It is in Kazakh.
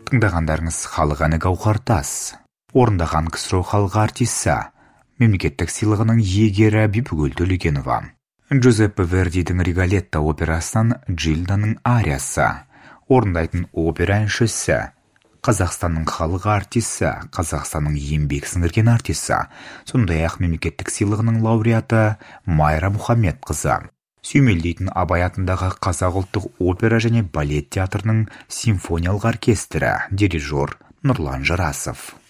Тыңдағандарыңыз халық әні Гауһартас. Орындаған КСРО халық артисі, мемлекеттік сыйлығының иегері Бибігүл Төлегенова. Джузеппе Вердидің Риголетто операсынан Джильданың ариясы. Орындайтын опера әншісі, Қазақстанның халық артисі, Қазақстанның еңбек сіңірген артисі, сондай-ақ мемлекеттік сыйлығының лауреаты Майра Мұхамедқызы. Сүйемелдейтін Абай атындағы Қазақ ұлттық опера және балет театрының симфониялық оркестрі, дирижер Нұрлан Жарасов.